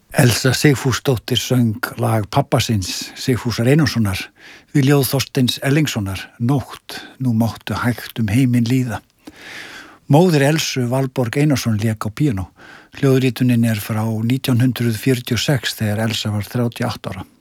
Elsa Sigfúsdóttir söng lag pappasins Sigfúsar Einarssonar við ljóð Þorsteins Erlingssonar, Nótt, nú máttu hægt heiminn líða. Móðir Elsu, Valborg Einarsson, lék á píanó. Hljóðritunin frá 1946 þegar Elsa var 38 ára.